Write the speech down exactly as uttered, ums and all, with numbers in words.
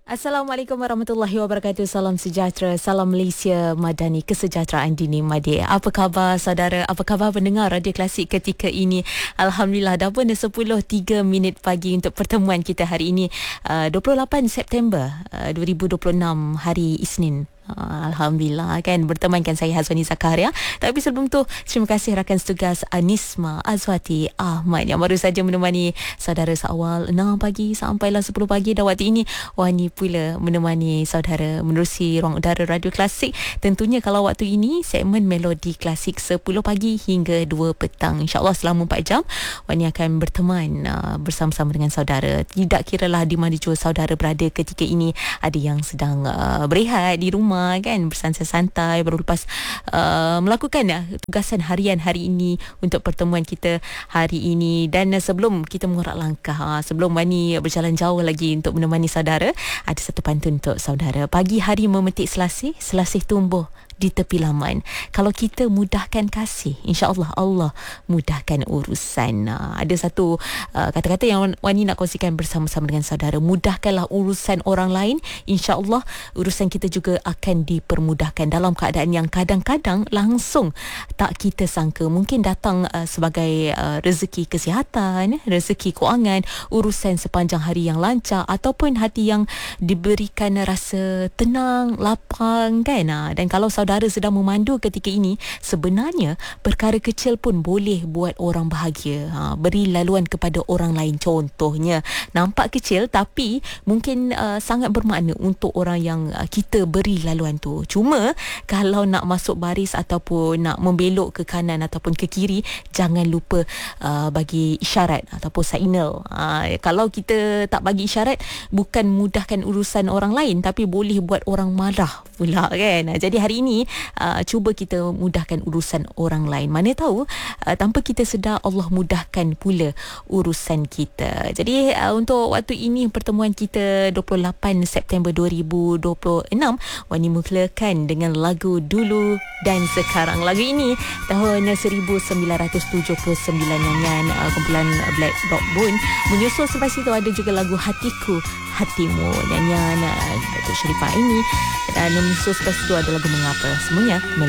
Assalamualaikum warahmatullahi wabarakatuh. Salam sejahtera, salam Malaysia Madani, kesejahteraan dini Madi. Apa khabar saudara? Apa khabar pendengar Radio Klasik ketika ini? Alhamdulillah, dah pun sepuluh tiga minit pagi untuk pertemuan kita hari ini, uh, dua puluh lapan September uh, dua ribu dua puluh enam, hari Isnin. Alhamdulillah, kan, bertemankan saya Hazwani Zakaria. Tapi sebelum tu, terima kasih rakan setugas Anisma Azwati Ahmad yang baru saja menemani saudara seawal enam pagi sampailah sepuluh pagi. Dan waktu ini Wani pula menemani saudara menerusi ruang udara Radio Klasik. Tentunya kalau waktu ini segmen Melodi Klasik sepuluh pagi hingga dua petang. InsyaAllah selama empat jam Wani akan berteman uh, bersama-sama dengan saudara. Tidak kiralah di mana jua saudara berada ketika ini. Ada yang sedang uh, berehat di rumah, kan, bersantai-santai, baru lepas uh, melakukan ya, tugasan harian hari ini untuk pertemuan kita hari ini. Dan uh, sebelum kita mengorak langkah, uh, sebelum Wani berjalan jauh lagi untuk menemani saudara, ada satu pantun untuk saudara. Pagi hari memetik selasih, selasih tumbuh di tepi laman. Kalau kita mudahkan kasih, insya-Allah Allah mudahkan urusan. Uh, ada satu uh, kata-kata yang Wani nak kongsikan bersama-sama dengan saudara. Mudahkanlah urusan orang lain, insya-Allah urusan kita juga akan dipermudahkan, dalam keadaan yang kadang-kadang langsung tak kita sangka. Mungkin datang uh, sebagai uh, rezeki kesihatan, rezeki kewangan, urusan sepanjang hari yang lancar, ataupun hati yang diberikan rasa tenang, lapang, kan. Uh, dan kalau saudara saudara sedang memandu ketika ini, sebenarnya perkara kecil pun boleh buat orang bahagia. Ha, beri laluan kepada orang lain, contohnya. Nampak kecil tapi mungkin uh, sangat bermakna untuk orang yang uh, kita beri laluan tu. Cuma kalau nak masuk baris ataupun nak membelok ke kanan ataupun ke kiri, jangan lupa uh, bagi isyarat ataupun signal. Ha, kalau kita tak bagi isyarat, bukan mudahkan urusan orang lain, tapi boleh buat orang marah pula, kan. Jadi hari ini Uh, cuba kita mudahkan urusan orang lain. Mana tahu uh, tanpa kita sedar, Allah mudahkan pula urusan kita. Jadi uh, untuk waktu ini pertemuan kita dua puluh lapan September dua ribu dua puluh enam, Wani mulakan dengan lagu Dulu dan Sekarang. Lagu ini tahun seribu sembilan ratus tujuh puluh sembilan, nyanyian uh, kumpulan Black Dog Bone. Menyusul selepas itu ada juga lagu Hatiku Hatimu, nyanyian uh, Datuk Sharifah ini. Dan menyusul selepas itu ada lagu Mengapa. Semuanya